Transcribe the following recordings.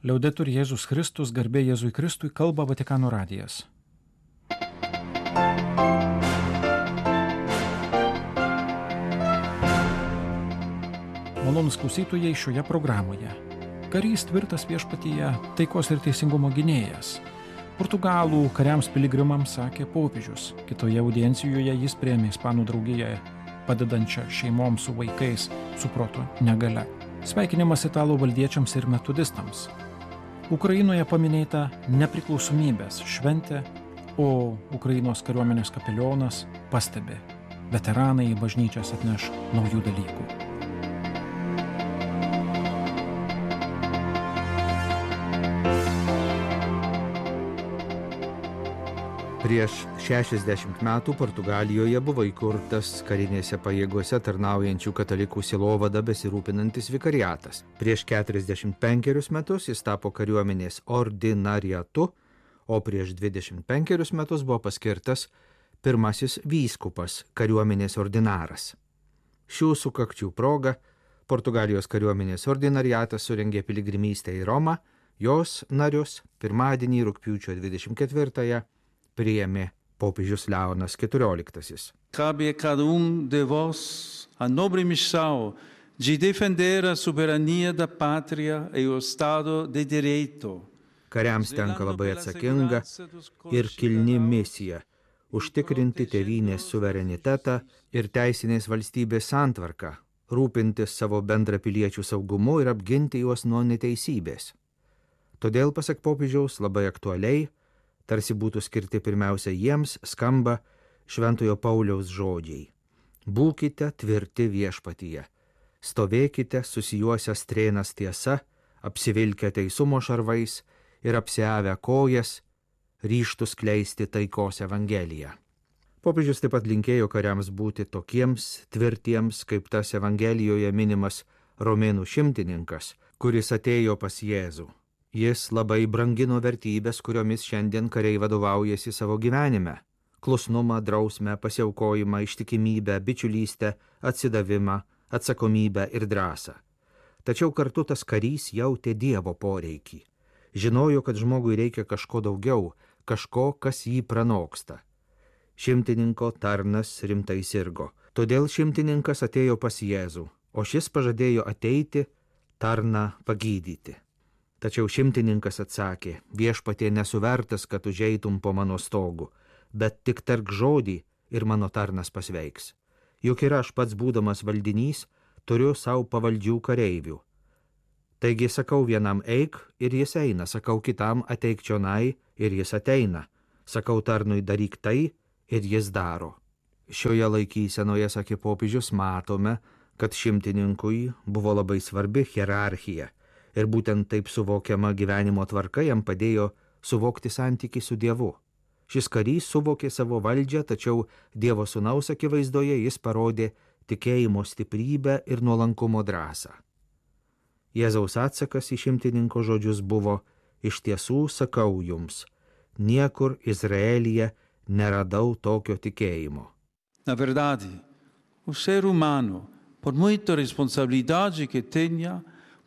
Liaudetur Jėzus Kristus, garbė Jėzui Kristui, kalba Vatikano radijas. Malonūs klausytojai šioje programoje. Karys tvirtas viešpatyje, taikos ir teisingumo gynėjas. Portugalų kariams piligrimams sakė popiežius. Kitoje audiencijoje jis priėmė Ispanų draugiją padedančią šeimoms su vaikais su proto negalia. Sveikinimas italų valdiečiams ir metodistams. Ukrainoje paminėta nepriklausomybės šventė, o Ukrainos kariuomenės kapelionas pastebi, veteranai į bažnyčias atneš naujų dalykų. Prieš 60 metų Portugalijoje buvo įkurtas karinėse pajėgose tarnaujančių katalikų sielovada besirūpinantis vikariatas. Prieš 45 metus jis tapo kariuomenės ordinariatu, o prieš 25 metus buvo paskirtas pirmasis vyskupas kariuomenės ordinaras. Šių sukakčių proga Portugalijos kariuomenės ordinariatas surengė piligrimystę į Romą, jos narius pirmadienį rugpjūčio 24-ąją priėmė popiežius Leonas XIV. Cabe a cada de vós a nobre missão de defender a soberania da pátria e o Estado de Direito. Kariams tenka labai atsakinga ir kilni misija užtikrinti tėvynės suverenitetą ir teisinės valstybės santvarką, rūpintis savo bendrapiliečių saugumu ir apginti juos nuo neteisybės. Todėl, pasak popiežiaus, labai aktualiai, tarsi būtų skirti pirmiausia jiems, skamba Šventojo Pauliaus žodžiai. Būkite tvirti viešpatyje, stovėkite susijuosę strėnas tiesa, apsivilkę teisumo šarvais ir apsiavę kojas, ryžtus skleisti taikos evangeliją. Popiežius taip pat linkėjo kariams būti tokiems tvirtiems, kaip tas evangelijoje minimas romėnų šimtininkas, kuris atėjo pas Jėzų. Jis labai brangino vertybės, kuriomis šiandien kariai vadovaujasi savo gyvenime. Klusnumą, drausmę, pasiaukojimą, ištikimybę, bičiulystę, atsidavimą, atsakomybę ir drąsą. Tačiau kartu tas karys jautė Dievo poreikį. Žinojo, kad žmogui reikia kažko daugiau, kažko, kas jį pranoksta. Šimtininko tarnas rimtai sirgo. Todėl šimtininkas atėjo pas Jėzų, o šis pažadėjo ateiti, tarną pagydyti. Tačiau šimtininkas atsakė, viešpatie nesuvertas, kad užeitum po mano stogu, bet tik tark žodį ir mano tarnas pasveiks. Juk ir aš pats būdamas valdinys, turiu savo pavaldžių kareivių. Taigi sakau vienam eik ir jis eina, sakau kitam ateik čionai ir jis ateina, sakau tarnui daryk tai ir jis daro. Šioje laikysenoje, sakė popiežius, matome, kad šimtininkui buvo labai svarbi hierarchija. Ir būtent taip suvokiama gyvenimo tvarka jam padėjo suvokti santykį su Dievu. Šis karys suvokė savo valdžią, tačiau Dievo sūnaus akivaizdoje jis parodė tikėjimo stiprybę ir nuolankumo drąsą. Jėzaus atsakas į šimtininko žodžius buvo, iš tiesų sakau jums, niekur Izraelyje neradau tokio tikėjimo. Na verdade, o ser humano, por muita responsabilidade que tenha,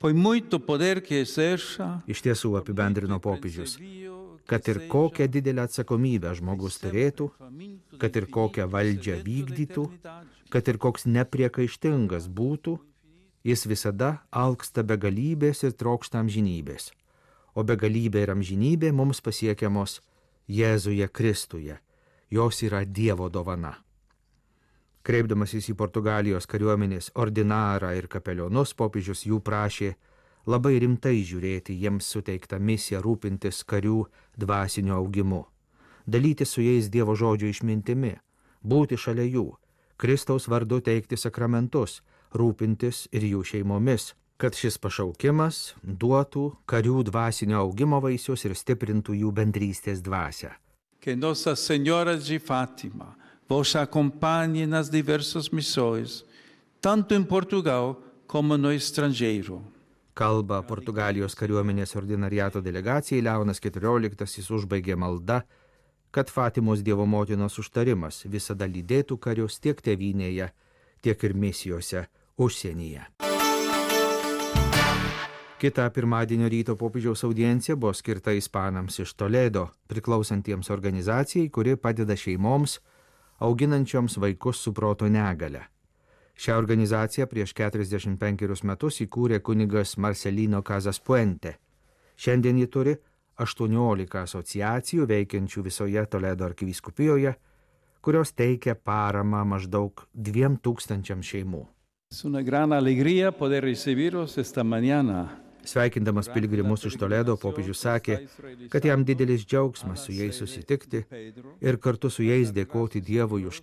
Iš tiesų, apibendrino popiežius, kad ir kokią didelę atsakomybę žmogus turėtų, kad ir kokią valdžią vykdytų, kad ir koks nepriekaištingas būtų, jis visada alksta begalybės ir trokšta amžinybės. O begalybė ir amžinybė mums pasiekiamos Jėzuje Kristuje. Jos yra Dievo dovana. Kreipdamasis į Portugalijos kariuomenės ordinarą ir kapelionus, popiežius jų prašė labai rimtai žiūrėti jiems suteiktą misiją rūpintis karių dvasiniu augimu, dalyti su jais Dievo žodžio išmintimi, būti šalia jų, Kristaus vardu teikti sakramentus, rūpintis ir jų šeimomis, kad šis pašaukimas duotų karių dvasinio augimo vaisius ir stiprintų jų bendrystės dvasią. Que Nossa Senhora de Fátima vos acompanhe nas diversas missões, tanto em Portugal como no estrangeiro. Kalba Portugalijos kariuomenės ordinariato delegacijai Leonas XIV užbaigė malda, kad Fatimos Dievo motinos užtarimas visada lydėtų karius tiek tėvynėje, tiek ir misijose užsienyje. Kita pirmadienio ryto popiežiaus audiencija buvo skirta ispanams iš Toledo, priklausantiems organizacijai, kuri padeda šeimoms, auginančioms vaikus su proto negale. Šią organizaciją prieš 45 metus įkūrė kunigas Marcelino Casas Puente. Šiandien ji turi 18 asociacijų veikiančių visoje Toledo arkivyskupijoje, kurios teikia paramą maždaug 2000 šeimų. Es una gran alegría poder recibiros esta mañana. Sveikindamas piligrimus iš Toledo, popiežius sakė, kad jam didelis džiaugsmas su jais susitikti ir kartu su jais dėkoti Dievui už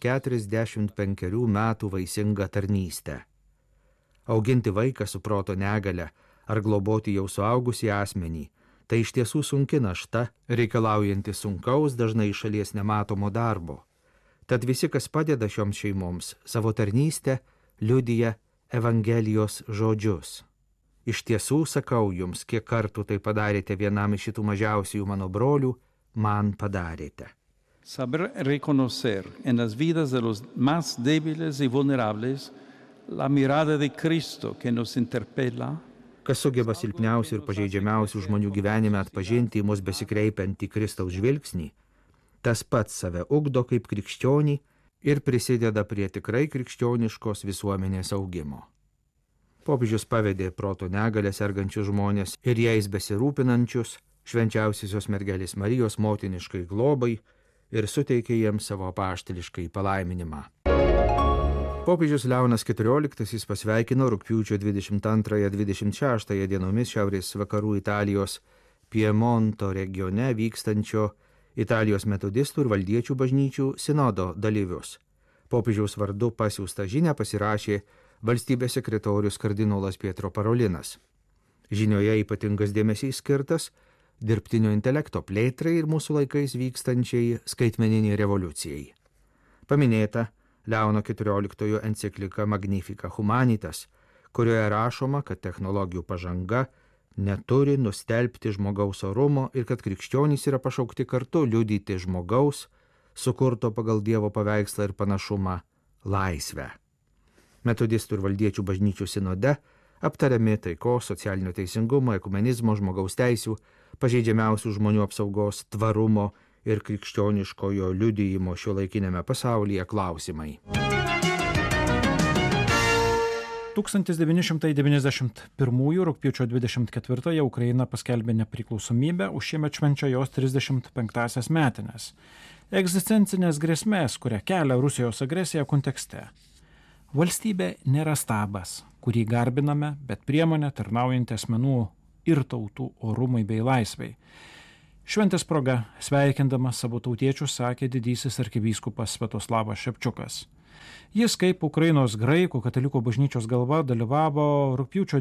45 metų vaisingą tarnystę. Auginti vaiką su proto negale ar globoti jau suaugusį asmenį, tai iš tiesų sunki našta, reikalaujanti sunkaus, dažnai iš šalies nematomo darbo. Tad visi, kas padeda šioms šeimoms, savo tarnystę liudija Evangelijos žodžius. Iš tiesų sakau jums, kiek kartų tai padarėte vienam iš šitų mažiausiųjų mano brolių, man padarėte. Saber reconocer en las vidas de los más débiles y vulnerables la mirada de Cristo que nos interpela. Kas sugeba silpniausių ir pažeidžiamiausių žmonių gyvenime atpažinti į mus besikreipiantį Kristaus žvilgsnį, tas pats save ugdo kaip krikščionį ir prisideda prie tikrai krikščioniškos visuomenės augimo. Popiežius pavedė proto negalę sergančius žmonės ir jais besirūpinančius švenčiausiosios mergelės Marijos motiniškai globai ir suteikė jiems savo apaštališkai palaiminimą. Popiežius Leonas XIV pasveikino rugpjūčio 22-26 dienomis šiaurės vakarų Italijos Piemonto regione vykstančio Italijos metodistų ir valdiečių bažnyčių sinodo dalyvius. Popiežiaus vardu pasiųstą žinią pasirašė valstybės sekretorius kardinolas Pietro Parolinas. Žinioje ypatingas dėmesys skirtas dirbtinio intelekto plėtrai ir mūsų laikais vykstančiai skaitmeniniai revoliucijai. Paminėta Leono XIV enciklika Magnifica Humanitas, kurioje rašoma, kad technologijų pažanga neturi nustelbti žmogaus orumo ir kad krikščionys yra pašaukti kartu liudyti žmogaus, sukurto pagal Dievo paveikslą ir panašumą, laisvę. Metodistų ir valdiečių bažnyčių sinode aptariami taikos, socialinio teisingumo, ekumenizmo, žmogaus teisių, pažeidžiamiausių žmonių apsaugos, tvarumo ir krikščioniškojo liudijimo šiuolaikinėme pasaulyje klausimai. 1991 rugpjūčio 24 Ukraina paskelbė nepriklausomybę, už šiemet švenčia jos 35 metines. Egzistencinės grėsmės, kurią kelia Rusijos agresija kontekste. Valstybė nėra stabas, kurį garbiname, bet priemonė tarnaujantį asmenų ir tautų orumui bei laisvei. Šventės proga, sveikindamas savo tautiečius, sakė didysis arkivyskupas Sviatoslavas Šepčiukas. Jis kaip Ukrainos graikų katalikų bažnyčios galva dalyvavo rugpjūčio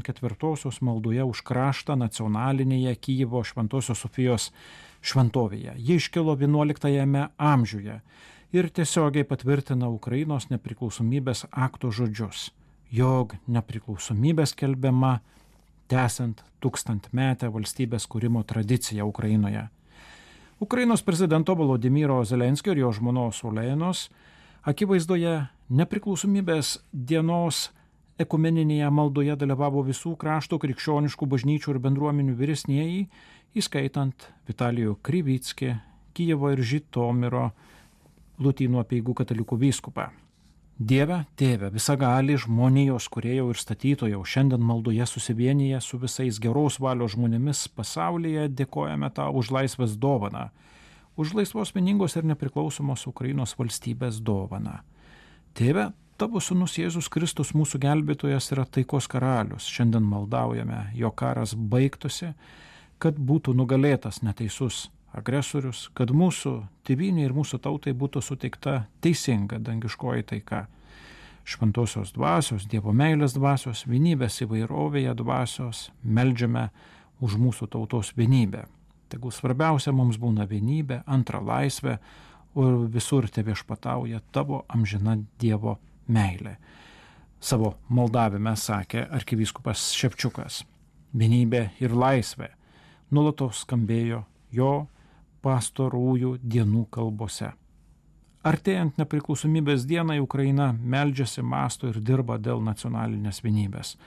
24 maldoje už kraštą nacionalinėje Kyjivo Šventosios Sofijos šventovėje. Ji iškilo 11 amžiuje ir tiesiogiai patvirtina Ukrainos nepriklausomybės akto žodžius, jog nepriklausomybė skelbiama tęsiant 1000-metę valstybės kūrimo tradiciją Ukrainoje. Ukrainos prezidento Volodymyro Zelenskio ir jo žmonos Olenos akivaizdoje nepriklausomybės dienos ekumeninėje maldoje dalyvavo visų krašto krikščioniškų bažnyčių ir bendruomenių vyresnieji, įskaitant Vitalijų Kryvyckį, Kyjivo ir Žitomiro Lotynų apeigų katalikų vyskupą. Dieve, Tėve, visagali žmonijos kūrėjau ir statytojau, šiandien maldoje susivienyje su visais geros valios žmonėmis pasaulyje dėkojame tau už laisvės dovaną, už laisvos, vieningos ir nepriklausomos Ukrainos valstybės dovaną. Tėve, tavo sūnus Jėzus Kristus, mūsų gelbėtojas, yra taikos karalius. Šiandien maldaujame, jo karas baigtųsi, kad būtų nugalėtas neteisus agresorius, kad mūsų tėvynė ir mūsų tautai būtų suteikta teisinga dangiškoji taika. Šventosios dvasios, Dievo meilės dvasios, vienybės įvairovėje dvasios, meldžiame už mūsų tautos vienybę. Tegul svarbiausia mums būna vienybė, antra laisvė, o visur teviešpatauja tavo amžina Dievo meilė. Savo maldavime sakė arkivyskupas Šepčiukas. Vienybė ir laisvė nuolatos skambėjo jo pastarųjų dienų kalbose. Artėjant nepriklausomybės dienai Ukraina meldžiasi, mąsto ir dirba dėl nacionalinės vienybės.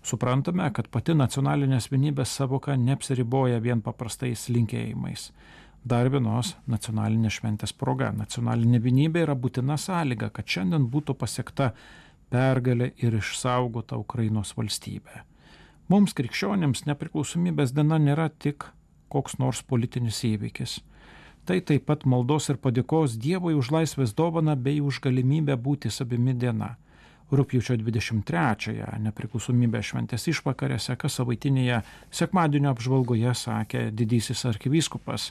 Suprantame, kad pati nacionalinės vienybės savoka neapsiriboja vien paprastais linkėjimais. Dar vienos nacionalinės šventės proga. Nacionalinė vienybė yra būtina sąlyga, kad šiandien būtų pasiekta pergalė ir išsaugota Ukrainos valstybė. Mums krikščionėms nepriklausomybės diena nėra tik koks nors politinis įvykis. Tai taip pat maldos ir padėkos Dievui už laisvės dovaną bei už galimybę būti savimi diena. Rugpjūčio 23-ąją nepriklausomybės šventės išvakarėse, kas savaitinėje sekmadienio apžvalgoje sakė didysis arkivyskupas,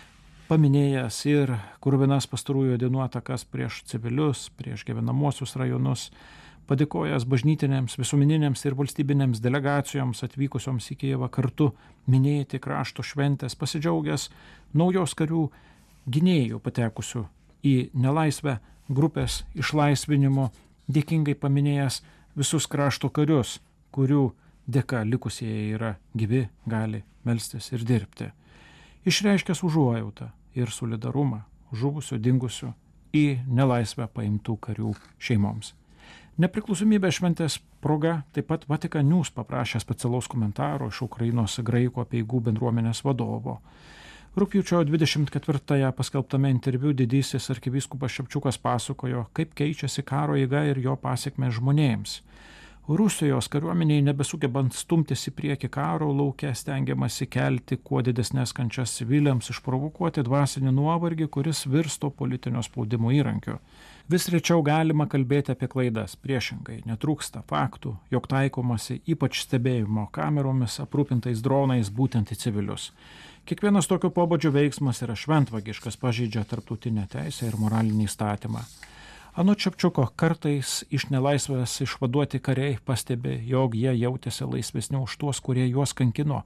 paminėjęs ir kruvinas pastarųjų dienų atakas prieš civilius, prieš gyvenamuosius rajonus, padėkojęs bažnytinėms, visuomeninėms ir valstybinėms delegacijoms atvykusioms į Kijevą kartu minėti krašto šventės, pasidžiaugęs naujos karių gynėjų patekusių į nelaisvę grupės išlaisvinimo, dėkingai paminėjęs visus krašto karius, kurių dėka likusieji yra gyvi, gali melstis ir dirbti. Išreiškęs užuojautą ir solidarumą žuvusių, dingusių į nelaisvę paimtų karių šeimoms. Nepriklausomybės šventės proga taip pat Vatican News paprašė specialaus komentaro iš Ukrainos graikų apeigų bendruomenės vadovo. Rugpjūčio 24-ąją paskelbtame interviu didysis arkivyskupas Ševčiukas pasakojo, kaip keičiasi karo eiga ir jo pasekmės žmonėms. Rusijos kariuomeniai nebesugebant stumtis į priekį karo lauke, stengiamasi kelti kuo didesnės kančias civiliams, išprovokuoti dvasinį nuovargį, kuris virsto politinio spaudimo įrankiu. Vis rečiau galima kalbėti apie klaidas, priešingai, netrūksta faktų, jog taikomasi ypač stebėjimo kameromis aprūpintais dronais būtent į civilius. Kiekvienas tokio pobūdžio veiksmas yra šventvagiškas, pažeidžia tarptautinę teisę ir moralinį įstatymą. Anot Ševčiuko, kartais iš nelaisvės išvaduoti kariai pastebi, jog jie jautėsi laisvesni už tuos, kurie juos kankino.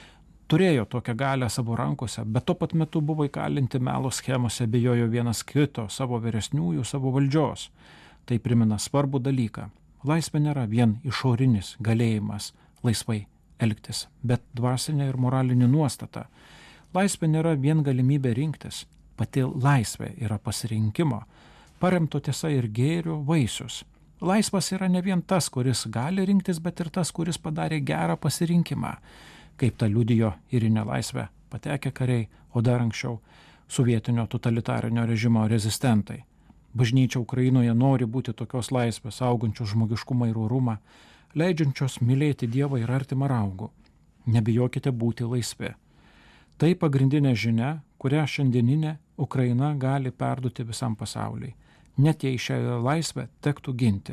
Turėjo tokią galę savo rankose, bet tuo pat metu buvo įkalinti melo schemose, bijojo vienas kito, savo vyresniųjų, savo valdžios. Tai primena svarbų dalyką. Laisvė nėra vien išorinis galėjimas laisvai elgtis, bet dvasinė ir moralinė nuostata. Laisvė nėra vien galimybė rinktis, pati laisvė yra pasirinkimo, paremto tiesa ir gėrio vaisius. Laisvas yra ne vien tas, kuris gali rinktis, bet ir tas, kuris padarė gerą pasirinkimą, kaip tą liudijo ir į nelaisvę patekę kariai, o dar anksčiau sovietinio totalitarinio režimo rezistentai. Bažnyčia Ukrainoje nori būti tokios laisvės, augančios žmogiškumą ir orumą, leidžiančios mylėti Dievą ir artimą raugų. Nebijokite būti laisvi. Tai pagrindinė žinia, kurią šiandieninė Ukraina gali perduoti visam pasauliui. Net jei šią laisvę tektų ginti.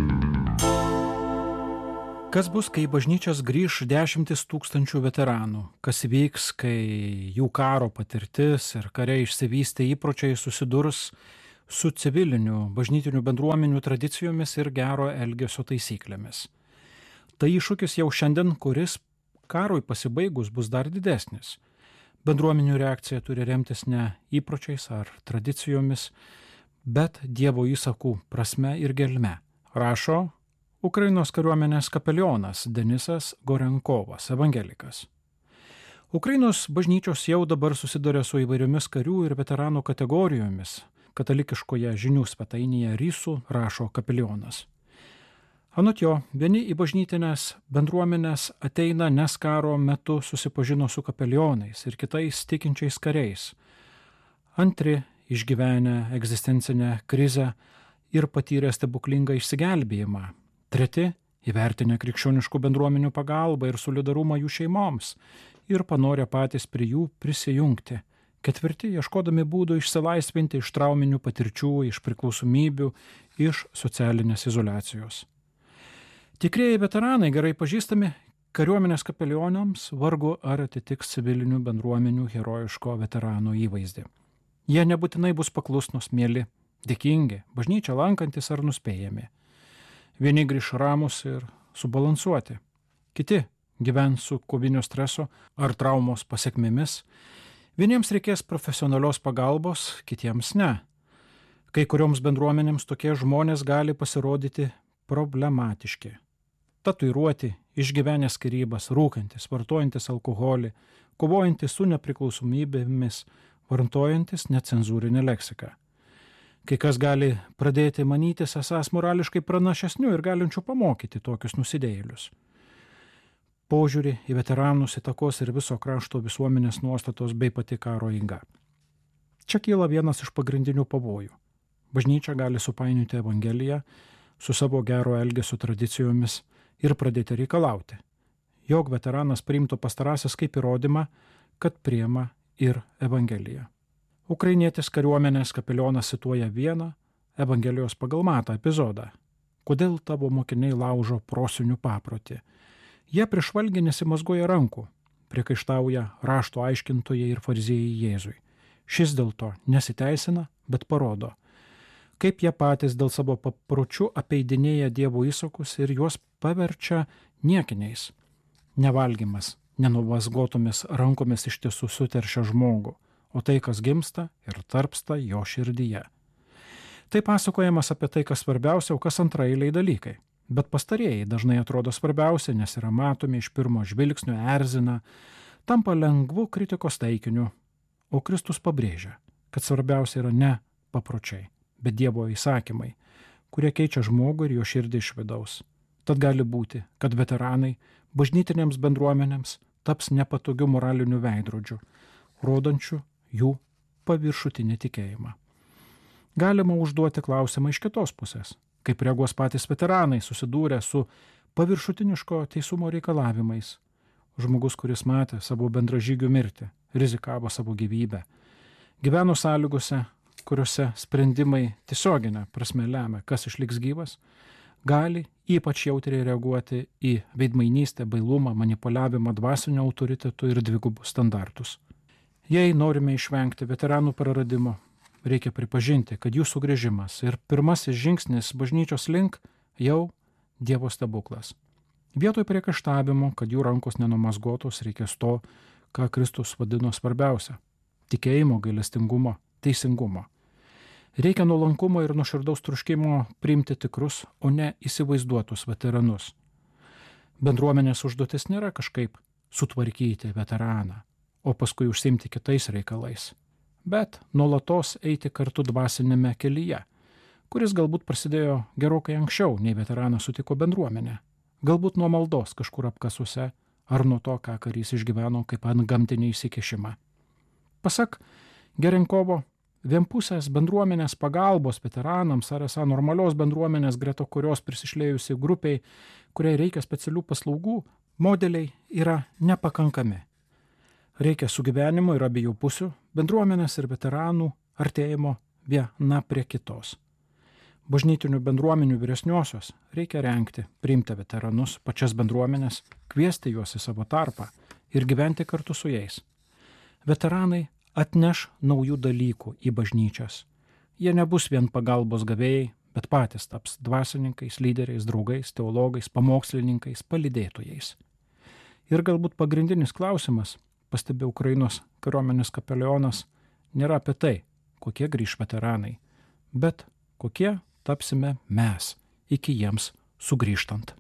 Kas bus, kai bažnyčias grįž 10 000 veteranų? Kas vyks, kai jų karo patirtis ir kariai išsivystę įpročiai susidurs su civiliniu bažnytinių bendruomenių tradicijomis ir gero elgesio taisyklėmis? Tai iššūkis jau šiandien, kuris karui pasibaigus bus dar didesnis. Bendruomenių reakcija turi remtis ne įpročiais ar tradicijomis, bet Dievo įsakų prasme ir gelme, rašo Ukrainos kariuomenės kapelionas Denisas Gorenkovas, evangelikas. Ukrainos bažnyčios jau dabar susiduria su įvairiomis karių ir veteranų kategorijomis. Katalikiškoje žinių svetainėje Rysų rašo kapelionas. Anot jo, vieni į bažnytinės bendruomenės ateina, nes karo metu susipažino su kapelionais ir kitais tikinčiais kariais. Antri išgyvenę egzistencinę krizę ir patyrė stebuklingą išsigelbėjimą. Treti įvertinę krikščioniškų bendruomenių pagalbą ir solidarumą jų šeimoms ir panorė patys prie jų prisijungti. Ketvirti ieškodami būdų išsilaisvinti iš trauminių patirčių, iš priklausomybių, iš socialinės izoliacijos. Tikrieji veteranai, gerai pažįstami kariuomenės kapelionams, vargu ar atitiks civilinių bendruomenių herojiško veterano įvaizdį. Jie nebūtinai bus paklusnus, mieli, dėkingi, bažnyčią lankantis ar nuspėjami. Vieni grįš ramus ir subalansuoti, kiti gyvens su kovinio streso ar traumos pasekmėmis. Vieniems reikės profesionalios pagalbos, kitiems ne. Kai kurioms bendruomenėms tokie žmonės gali pasirodyti problematiški. Tatuiruoti, išgyvenę skyrybas, rūkantis, vartojantis alkoholį, kovojantis su nepriklausomybėmis, vartojantis necenzūrinę leksiką. Kai kas gali pradėti manytis esąs morališkai pranašesnių ir galinčių pamokyti tokius nusidėjėlius. Požiūrį į veteranus įtakos ir viso krašto visuomenės nuostatos bei pati karo eiga. Čia kyla vienas iš pagrindinių pavojų. Bažnyčia gali supainioti Evangeliją su savo gero elgesio tradicijomis ir pradėti reikalauti, jog veteranas priimtų pastarąsias kaip įrodymą, kad priima ir Evangeliją. Ukrainietis kariuomenės kapelionas cituoja vieną Evangelijos pagal Matą epizodą. Kodėl tavo mokiniai laužo prosinių paprotį? Jie prieš valgį nesimazgoja rankų, priekaištauja rašto aiškintojai ir fariziejai Jėzui. Šis dėl to nesiteisina, bet parodo, kaip jie patys dėl savo papročių apeidinėja Dievo įsakus ir juos paverčia niekiniais. Nevalgymas, nenuvazgotomis rankomis iš tiesų suteršia žmogų, o tai, kas gimsta ir tarpsta jo širdyje. Tai pasakojimas apie tai, kas svarbiausia, o kas antraeiliai dalykai. Bet pastarieji dažnai atrodo svarbiausia, nes yra matomi iš pirmo žvilgsnio, erzina, tampa lengvu kritikos taikiniu, o Kristus pabrėžia, kad svarbiausia yra ne papročiai, bet Dievo įsakymai, kurie keičia žmogų ir jo širdį iš vidaus. Tad gali būti, kad veteranai bažnytinėms bendruomenėms taps nepatogiu moraliniu veidrodžiu, rodančiu jų paviršutinį tikėjimą. Galima užduoti klausimą iš kitos pusės. Kaip reaguos patys veteranai susidūrę su paviršutiniško teisumo reikalavimais. Žmogus, kuris matė savo bendražygių mirtį, rizikavo savo gyvybę, gyveno sąlygose, kuriuose sprendimai tiesioginė prasme lemia, kas išliks gyvas, gali ypač jautriai reaguoti į veidmainystę, bailumą, manipuliavimą dvasinio autoritetu ir dvigubus standartus. Jei norime išvengti veteranų praradimo, reikia pripažinti, kad jų sugrįžimas ir pirmasis žingsnis bažnyčios link jau Dievo stebuklas. Vietoj priekaištavimo, kad jų rankos nenumazgotos, reikės to, ką Kristus vadino svarbiausia – tikėjimo, gailestingumo, teisingumo. Reikia nuolankumo ir nuoširdaus troškimo priimti tikrus, o ne įsivaizduotus veteranus. Bendruomenės užduotis nėra kažkaip sutvarkyti veteraną, o paskui užsiimti kitais reikalais, bet nuolatos eiti kartu dvasinėme kelyje, kuris galbūt prasidėjo gerokai anksčiau, nei veteranas sutiko bendruomenę, galbūt nuo maldos kažkur apkasuose ar nuo to, ką karys išgyveno kaip antgamtinį įsikišimą. Pasak Gerenkovo, vienpusės bendruomenės pagalbos veteranams ar esą normalios bendruomenės greta kurios prisišlėjusi grupiai, kuriai reikia specialių paslaugų, modeliai yra nepakankami. Reikia sugyvenimo ir abiejų pusių, bendruomenės ir veteranų artėjimo viena prie kitos. Bažnytinių bendruomenių vyresniosios reikia rengti, priimti veteranus, pačias bendruomenės, kviesti juos į savo tarpą ir gyventi kartu su jais. Veteranai atneš naujų dalykų į bažnyčias. Jie nebus vien pagalbos gavėjai, bet patys taps dvasininkais, lyderiais, draugais, teologais, pamokslininkais, palydėtojais. Ir galbūt pagrindinis klausimas, pastebi Ukrainos kariuomenės kapelionas, nėra apie tai, kokie grįš veteranai, bet kokie tapsime mes iki jiems sugrįžtant.